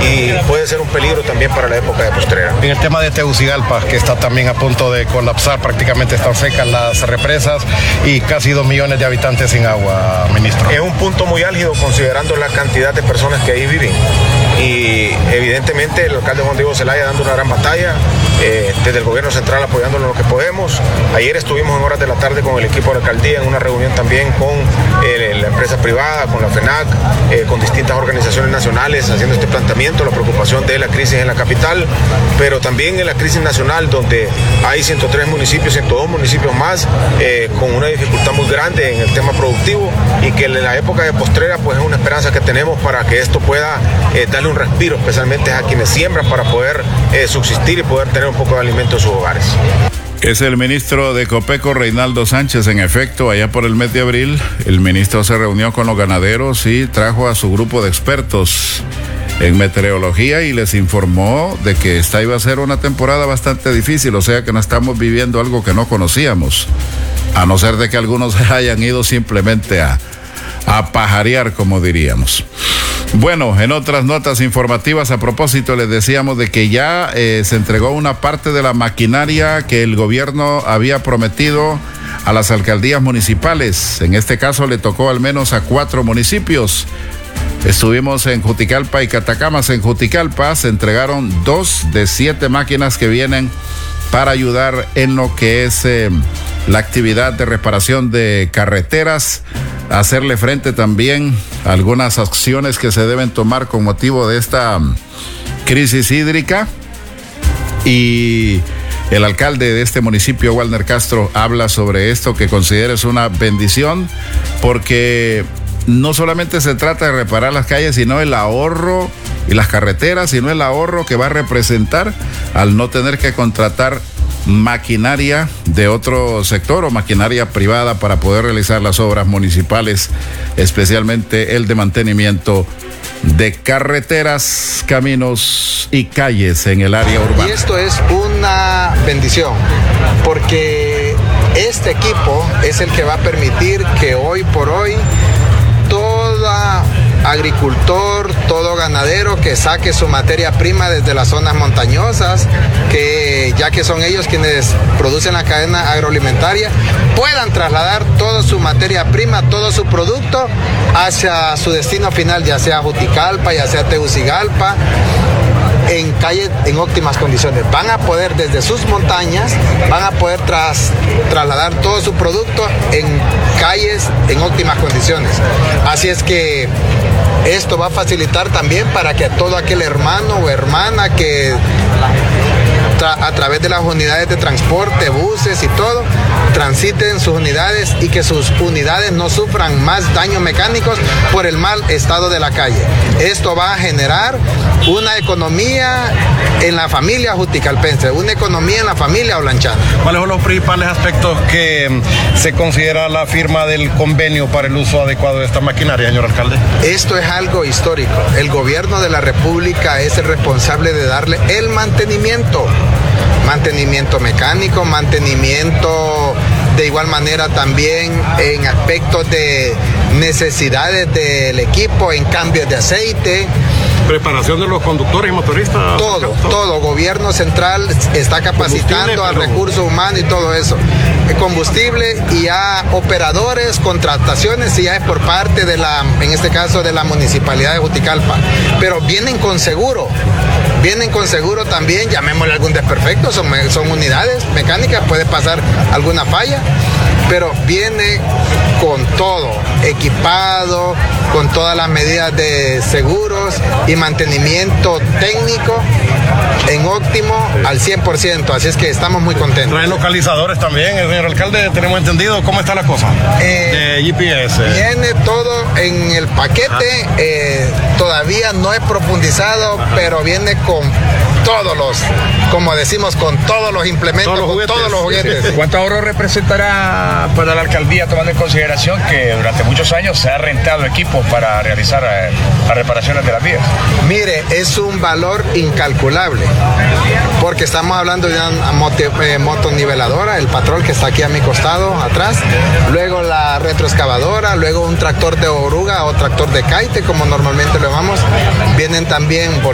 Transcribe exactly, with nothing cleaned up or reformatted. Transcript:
y puede ser un peligro también para la época de postrera. En el tema de Tegucigalpa, que está también a punto de colapsar, prácticamente están secas las represas y casi dos millones de habitantes sin agua, ministro. Es un punto muy álgido considerando la cantidad de personas que ahí viven y evidentemente el alcalde Juan Diego Zelaya dando una gran batalla, eh, desde el gobierno central apoyándolo en lo que podemos. Ayer estuvimos en horas de la tarde con el equipo de la alcaldía en una reunión también con eh, la empresa privada, con la FENAC, eh, con distintas organizaciones nacionales haciendo este planteamiento, la preocupación de la crisis en la capital, pero también en la crisis nacional donde hay ciento tres municipios, ciento dos municipios más eh, con una dificultad muy grande en el tema productivo y que en la época de postrera pues es una esperanza que tenemos para que esto pueda eh, darle un respiro, especialmente a quienes siembran para poder eh, subsistir y poder tener un poco de alimento en sus hogares. Es el ministro de Copeco, Reinaldo Sánchez. En efecto, allá por el mes de abril, el ministro se reunió con los ganaderos y trajo a su grupo de expertos en meteorología y les informó de que esta iba a ser una temporada bastante difícil, o sea que no estamos viviendo algo que no conocíamos, a no ser de que algunos hayan ido simplemente a, a pajarear, como diríamos. Bueno, en otras notas informativas, a propósito, les decíamos de que ya eh, se entregó una parte de la maquinaria que el gobierno había prometido a las alcaldías municipales. En este caso le tocó al menos a cuatro municipios. Estuvimos en Juticalpa y Catacamas. En Juticalpa se entregaron dos de siete máquinas que vienen para ayudar en lo que es eh, la actividad de reparación de carreteras, hacerle frente también a algunas acciones que se deben tomar con motivo de esta crisis hídrica. Y el alcalde de este municipio, Walner Castro, habla sobre esto, que considera es una bendición, porque no solamente se trata de reparar las calles, sino el ahorro y las carreteras, sino el ahorro que va a representar al no tener que contratar maquinaria de otro sector o maquinaria privada para poder realizar las obras municipales, especialmente el de mantenimiento de carreteras, caminos y calles en el área urbana. Y esto es una bendición, porque este equipo es el que va a permitir que hoy por hoy toda agricultor, todo ganadero que saque su materia prima desde las zonas montañosas, que ya que son ellos quienes producen la cadena agroalimentaria, puedan trasladar toda su materia prima, todo su producto hacia su destino final, ya sea Juticalpa, ya sea Tegucigalpa, en calles en óptimas condiciones. Van a poder desde sus montañas, van a poder tras, trasladar todo su producto en calles en óptimas condiciones. Así es que esto va a facilitar también para que todo aquel hermano o hermana que tra- a través de las unidades de transporte, buses y todo, transiten sus unidades y que sus unidades no sufran más daños mecánicos por el mal estado de la calle. Esto va a generar una economía en la familia juticalpense, una economía en la familia olanchana. ¿Cuáles son los principales aspectos que se considera la firma del convenio para el uso adecuado de esta maquinaria, señor alcalde? Esto es algo histórico. El gobierno de la República es el responsable de darle el mantenimiento. Mantenimiento mecánico, mantenimiento de igual manera también en aspectos de necesidades del equipo, en cambios de aceite. Preparación de los conductores y motoristas. Todo, todo. Gobierno central está capacitando al recurso humano y todo eso. El combustible y a operadores, contrataciones y ya es por parte de la, en este caso de la municipalidad de Juticalpa. Pero vienen con seguro. Vienen con seguro también, llamémosle algún desperfecto, son, son unidades mecánicas, puede pasar alguna falla, pero viene con todo, equipado, con todas las medidas de seguros y mantenimiento técnico en óptimo al cien por ciento, así es que estamos muy contentos. ¿Traen localizadores también, señor alcalde? ¿Tenemos entendido cómo está la cosa? Eh, de G P S. Viene todo en el paquete, eh, todavía no es profundizado, Ajá. pero viene con todos los, como decimos, con todos los implementos, todos los juguetes. Con todos los juguetes. ¿Cuánto ahorro representará para la alcaldía, tomando en consideración que durante muchos años se ha rentado equipos para realizar eh, las reparaciones de las vías? Mire, es un valor incalculable, porque estamos hablando de una moto, eh, motoniveladora, el patrol que está aquí a mi costado, atrás, luego la retroexcavadora, luego un tractor de oruga o tractor de caite, como normalmente lo llamamos, vienen también